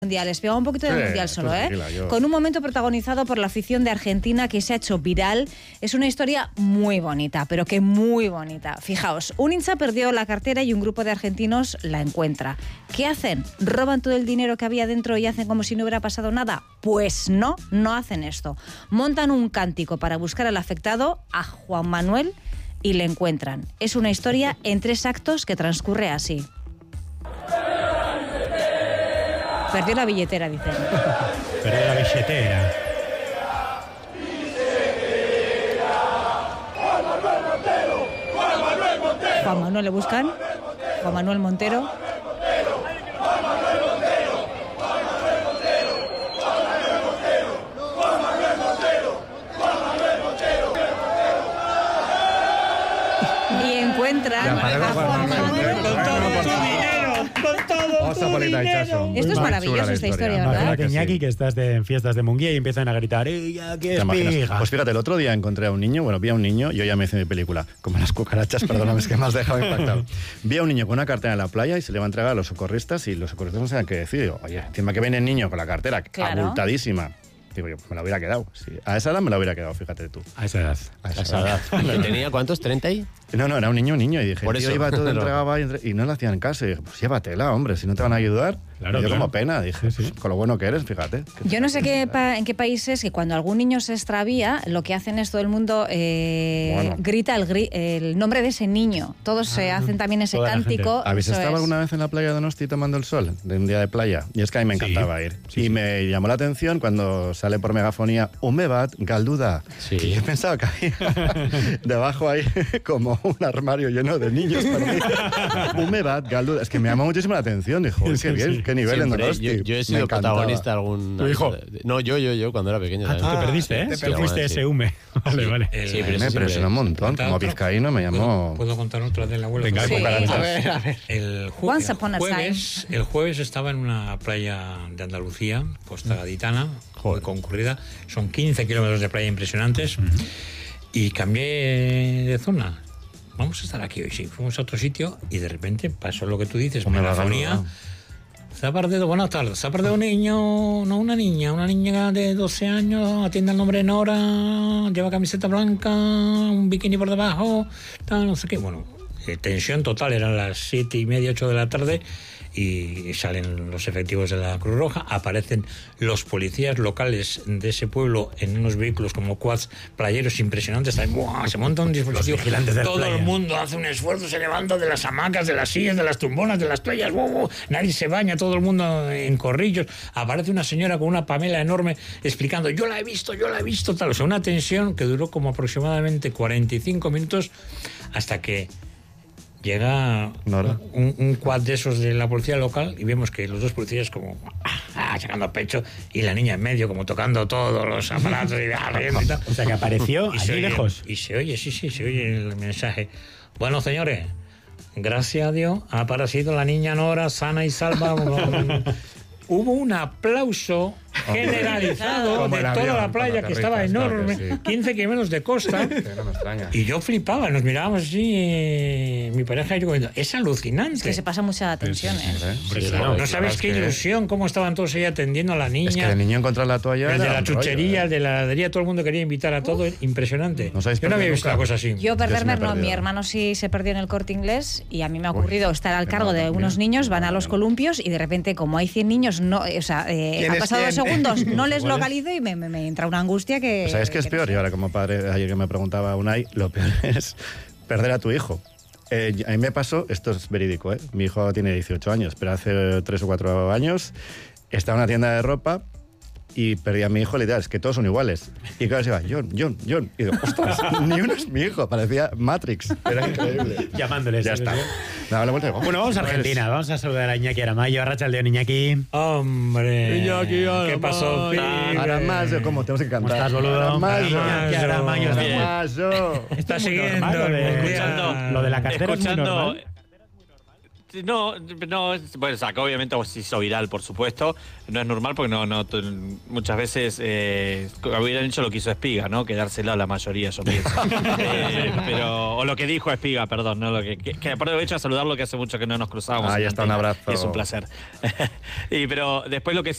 Mundiales, pega un poquito del mundial solo, con un momento protagonizado por la afición de Argentina que se ha hecho viral. Es una historia muy bonita, pero que muy bonita. Fijaos, un hincha perdió la cartera y un grupo de argentinos la encuentra. ¿Qué hacen? ¿Roban todo el dinero que había dentro y hacen como si no hubiera pasado nada? Pues no hacen esto. Montan un cántico para buscar al afectado, a Juan Manuel, y le encuentran. Es una historia en 3 actos que transcurre así. Perdió la billetera, dicen. Perdió la billetera. Juan Manuel le buscan. Juan Manuel Montero. Y encuentran a Juan Manuel. Esto es maravilloso, esta historia, ¿verdad? Que Iñaki, que estás en fiestas de Munguía y empiezan a gritar ¡Iñaki es pija! Pues fíjate, el otro día encontré a un niño, vi a un niño, yo ya me hice mi película, como las cucarachas, perdóname, es que me has dejado impactado. Vi a un niño con una cartera en la playa y se le va a entregar a los socorristas y los socorristas no saben qué decir. Digo, oye, encima que viene el niño con la cartera abultadísima. Digo yo, me la hubiera quedado. Sí, a esa edad me la hubiera quedado, fíjate tú. A esa edad. ¿Tenía cuántos? ¿30 y? No, era un niño. Y dije, por eso, iba todo, entregaba y no le hacían caso. Y dije, pues llévatela, hombre, si no te van a ayudar. Claro, me dio como pena, dije, sí. Con lo bueno que eres, fíjate. Yo no sé en qué países que cuando algún niño se extravía, lo que hacen es todo el mundo grita el nombre de ese niño. Todos hacen también ese cántico. ¿Habéis estado alguna vez en la playa de Donosti tomando el sol? De un día de playa. Y es que a mí me encantaba ir. Y me llamó la atención cuando sale por megafonía Umebat Galduda. Sí. Y yo pensaba que había debajo ahí como un armario lleno de niños perdidos. Umebat Galduda. Es que me llamó muchísimo la atención. Dijo, qué bien, qué nivel siempre, en Donosti. Yo he sido protagonista algún... ¿Tu hijo? No, yo cuando era pequeño. Tú te perdiste, ¿eh? Te fuiste ese hume. Vale. Sí, pero me impresionó un montón. Como vizcaíno me llamó... ¿Puedo contar otra del abuelo? Venga, sí. a ver. El jueves estaba en una playa de Andalucía, Costa Gaditana, muy concurrida. Son 15 kilómetros de playa impresionantes. Y cambié de zona. Vamos a estar aquí hoy, sí. Fuimos a otro sitio y de repente pasó lo que tú dices, megafonía. Se ha perdido, buenas tardes, se ha perdido un niño, no una niña de 12 años, atiende al nombre de Nora, lleva camiseta blanca, un bikini por debajo, tal, no sé qué. Bueno, tensión total, eran las 7:30, 8 de la tarde y salen los efectivos de la Cruz Roja, aparecen los policías locales de ese pueblo en unos vehículos como quads playeros impresionantes, ¡buah! Se monta un dispositivo, todo el mundo hace un esfuerzo, se levanta de las hamacas, de las sillas, de las tumbonas, de las toallas, ¡buah! Nadie se baña, todo el mundo en corrillos, aparece una señora con una pamela enorme explicando, yo la he visto, tal, o sea, una tensión que duró como aproximadamente 45 minutos hasta que llega un quad de esos de la policía local y vemos que los dos policías como sacando pecho y la niña en medio como tocando todos los aparatos y tal. O sea que apareció allí lejos. Y se oye el mensaje. Bueno, señores, gracias a Dios ha aparecido la niña Nora sana y salva. Hubo un aplauso generalizado de toda la playa que estaba enorme, 15 kilómetros de costa. Y yo flipaba, nos mirábamos así, mi pareja y yo comiendo. Es alucinante. Es que se pasa mucha tensión, No sabes qué ilusión, cómo estaban todos ahí atendiendo a la niña. Es que el niño encontrar la toalla. El de la chuchería, el de la heladería, todo el mundo quería invitar a todo. Impresionante. Yo no había visto una cosa así. Yo perderme, no, mi hermano sí se perdió en el Corte Inglés y a mí me ha ocurrido estar al cargo de unos niños, van a los columpios y de repente, como hay 100 niños, han pasado 2 segundos, no les localizo y me entra una angustia que... ¿Sabes qué es peor? Y ahora como padre, ayer que me preguntaba Unai, lo peor es perder a tu hijo. A mí me pasó, esto es verídico, mi hijo tiene 18 años, pero hace 3 o 4 años estaba en una tienda de ropa y perdí a mi hijo, literal, es que todos son iguales. Y claro, se iba, John. Y digo, ostras, ni uno es mi hijo, parecía Matrix. Era increíble. Llamándoles. Ya está. Daba la vuelta y digo, bueno, vamos a Argentina, vamos a saludar a Iñaki Aramayo, arratsaldeon Iñaki. Hombre, Iñaki Aramayo. ¿Qué pasó? Aramayo, ¿cómo tenemos que cantar? ¿Cómo estás, boludo? Iñaki Aramayo. Está siguiendo escuchando lo de la cartera. Escuchando No, bueno, sacó, obviamente se hizo viral, por supuesto. No es normal porque muchas veces hubieran hecho lo que hizo Espiga, ¿no? Quedársela a la mayoría, yo pienso. O lo que dijo Espiga, perdón, ¿no? Que aprovecho a saludarlo, que hace mucho que no nos cruzábamos. Ahí está, un abrazo. Es un placer. Pero después lo que